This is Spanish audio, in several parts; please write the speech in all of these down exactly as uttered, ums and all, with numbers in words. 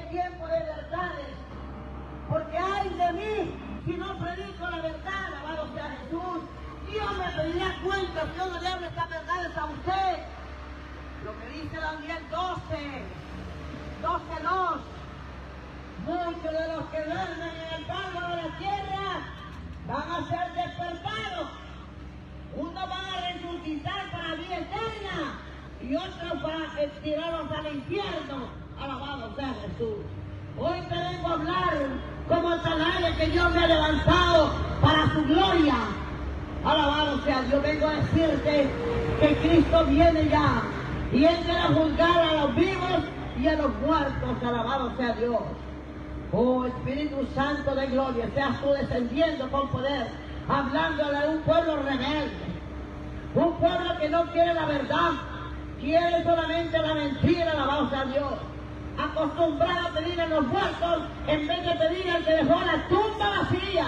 tiempo de verdades. Porque ay de mí si no predico la verdad, alabado sea Jesús. Dios me pedirá cuenta si yo no le hablo estas verdades a usted. Lo que dice Daniel doce, doce dos. Muchos de los que duermen en el polvo de la tierra van a ser despertados. Unos van a resucitar para vida eterna y otros para tirarlos al infierno. Alabado sea Jesús. Hoy te vengo a hablar como atalaya que Dios me ha levantado para su gloria. Alabado sea Dios. Vengo a decirte que Cristo viene ya y Él viene a juzgar a los vivos y a los muertos. Alabado sea Dios. Oh Espíritu Santo de gloria, seas tú descendiendo con poder, hablándole a un pueblo rebelde, un pueblo que no quiere la verdad, quiere solamente la mentira. Alabado sea Dios. Acostumbrado a pedir a los muertos en vez de pedir al que dejó la tumba vacía.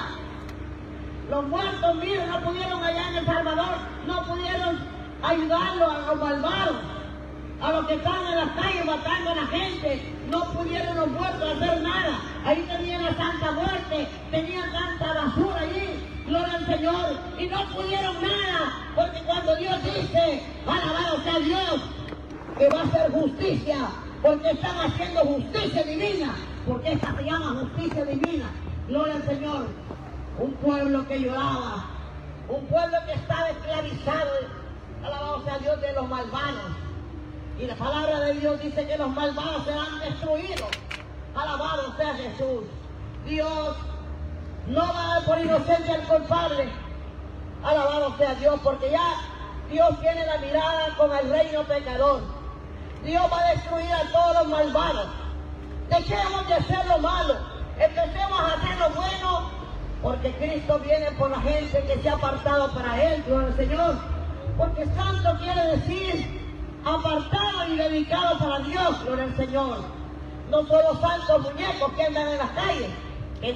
Los muertos, miren, no pudieron allá en El Salvador, no pudieron ayudarlos a los malvados, a los que están en las calles matando a la gente. No pudieron los muertos hacer nada. Ahí tenían la Santa Muerte, tenían tanta basura allí, gloria al Señor, y no pudieron nada, porque cuando Dios dice, alabado sea Dios, que va a hacer justicia, porque están haciendo justicia divina, porque esta se llama justicia divina, gloria al Señor. Un pueblo que lloraba, un pueblo que estaba esclavizado, alabado sea Dios, de los malvados. Y la palabra de Dios dice que los malvados serán destruidos. Alabado sea Jesús. Dios no va a dar por inocente al culpable. Alabado sea Dios, porque ya Dios tiene la mirada con el reino pecador. Dios va a destruir a todos los malvados. Dejemos de hacer lo malo, empecemos a hacer lo bueno, porque Cristo viene por la gente que se ha apartado para Él, gloria al Señor. Porque santo quiere decir apartado y dedicado para Dios, gloria al Señor. No solo santos muñecos que andan en las calles,